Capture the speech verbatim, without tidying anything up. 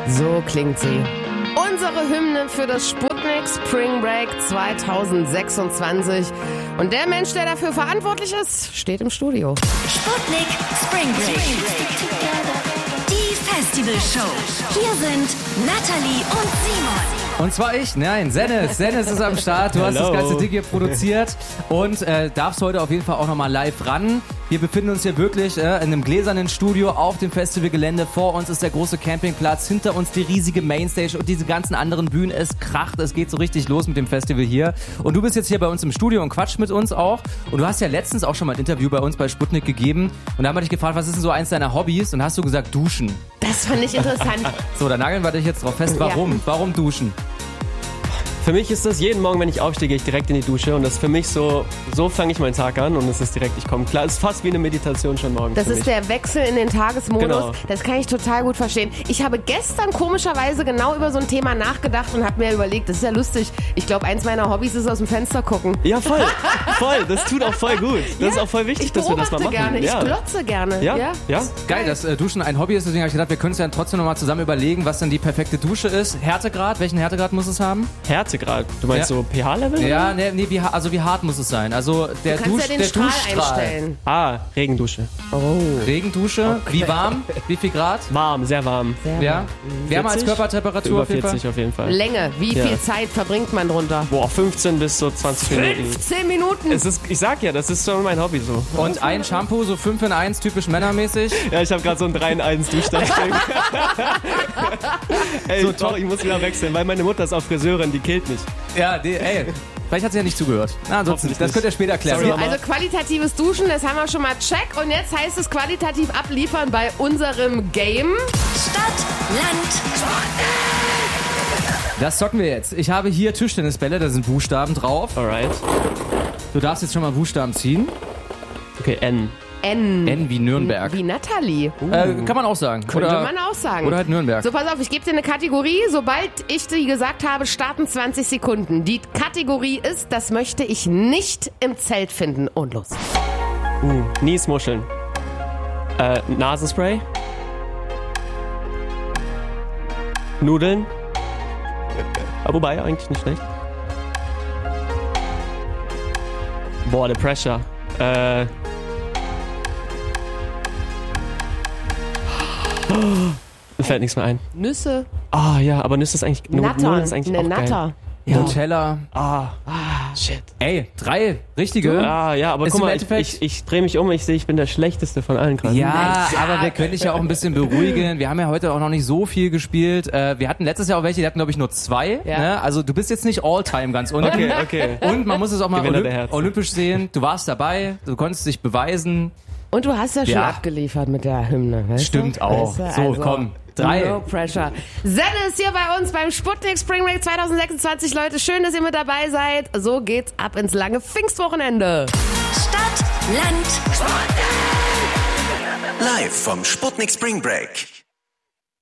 So klingt sie. Unsere Hymne für das Sputnik Spring Break zwanzig sechsundzwanzig. Und der Mensch, der dafür verantwortlich ist, steht im Studio. Sputnik Spring Break. Die Festivalshow. Hier sind Natalie und Simon. Und zwar ich, nein, Sennis. Sennis ist am Start. Du hast Hello. das ganze Ding hier produziert und äh, darfst heute auf jeden Fall auch nochmal live ran. Wir befinden uns hier wirklich äh, in einem gläsernen Studio auf dem Festivalgelände. Vor uns ist der große Campingplatz, hinter uns die riesige Mainstage und diese ganzen anderen Bühnen. Es kracht, es geht so richtig los mit dem Festival hier. Und du bist jetzt hier bei uns im Studio und quatscht mit uns auch. Und du hast ja letztens auch schon mal ein Interview bei uns bei Sputnik gegeben. Und da haben wir dich gefragt, was ist denn so eins deiner Hobbys? Und hast du gesagt, duschen. Das fand ich interessant. So, da nageln wir dich jetzt drauf fest. Warum? Ja. Warum duschen? Für mich ist das jeden Morgen, wenn ich aufstehe, gehe ich direkt in die Dusche und das ist für mich so, so fange ich meinen Tag an und es ist direkt, ich komme klar. Es ist fast wie eine Meditation schon morgens. Das für ist mich. der Wechsel in den Tagesmodus. Genau. Das kann ich total gut verstehen. Ich habe gestern komischerweise genau über so ein Thema nachgedacht und habe mir überlegt, das ist ja lustig. Ich glaube, eins meiner Hobbys ist aus dem Fenster gucken. Ja, voll, voll. Das tut auch voll gut. Das Ja, ist auch voll wichtig, ich dass wir das mal machen. gerne, ja. ich glotze gerne. Ja, Ja? ja. Geil, dass äh, Duschen ein Hobby ist, deswegen habe ich gedacht, wir können es ja trotzdem nochmal zusammen überlegen, was denn die perfekte Dusche ist. Härtegrad, welchen Härtegrad muss es haben? Härtegrad. Du meinst Ja. so pH-Level? Ja, nee, nee wie, ha- also wie hart muss es sein? Also der, Du kannst Dusch, ja den der Strahl Duschstrahl. einstellen. Ah, Regendusche. Regendusche, wie warm? Wie viel Grad? Warm, sehr warm. Sehr Ja, wärmer als vierzig? Körpertemperatur Über auf jeden Fall. vierzig auf jeden Fall. Länge, wie Ja. viel Zeit verbringt man drunter? Boah, fünfzehn bis so zwanzig Minuten. fünfzehn Minuten. Es ist, ich sag ja, das ist schon mein Hobby so. Und ein Shampoo, so fünf in eins, typisch männermäßig. Ja, ich habe gerade so ein drei in eins Duschstag-Ding. Ey, So ich, doch, top. ich muss wieder wechseln, weil meine Mutter ist auch Friseurin, die killt mich. Ja, die, ey, vielleicht hat sie ja nicht zugehört. Na, ansonsten, Hoffentlich das nicht. könnt ihr später erklären. Sorry, So, Mama. Also qualitatives Duschen, das haben wir schon mal check. Und jetzt heißt es qualitativ abliefern bei unserem Game. Stadt, Land, das zocken wir jetzt. Ich habe hier Tischtennisbälle, da sind Buchstaben drauf. Alright. Du darfst jetzt schon mal Buchstaben ziehen. Okay, N. N. N wie Nürnberg. Wie Natalie. Äh, kann man auch sagen. Könnte oder, man auch sagen. Oder halt Nürnberg. So, pass auf, ich gebe dir eine Kategorie. Sobald ich die gesagt habe, starten zwanzig Sekunden. Die Kategorie ist, das möchte ich nicht im Zelt finden. Und los. Uh, Niesmuscheln. Äh, Nasenspray. Nudeln. Ah, wobei, eigentlich nicht schlecht. Boah, the pressure. Äh. Mir fällt nichts mehr ein. Nüsse. Ah ja, aber Nüsse ist eigentlich... Nu- Natter. Nudeln ist eigentlich Eine auch geil. Natter. Nutella. Ah, shit. Ey, drei richtige. Ah, ja, aber Ist guck im mal, ich, Endeffekt- ich, ich drehe mich um, ich sehe, ich bin der Schlechteste von allen gerade. Ja, aber wir können dich ja auch ein bisschen beruhigen. Wir haben ja heute auch noch nicht so viel gespielt. Äh, wir hatten letztes Jahr auch welche, die hatten glaube ich nur zwei. Ja. Ne? Also du bist jetzt nicht All-Time ganz unten. Okay, okay. Und man muss es auch mal Gewinner der olymp Herzen. olympisch sehen. Du warst dabei, du konntest dich beweisen. Und du hast ja schon Ja. abgeliefert mit der Hymne. Weißt Stimmt du? auch. Weißt du? So, Also, komm. Drei. No pressure. Senne ist hier bei uns beim Sputnik Spring Break zwanzig sechsundzwanzig. Leute, schön, dass ihr mit dabei seid. So geht's ab ins lange Pfingstwochenende. Stadt, Land, Live vom Sputnik Spring Break.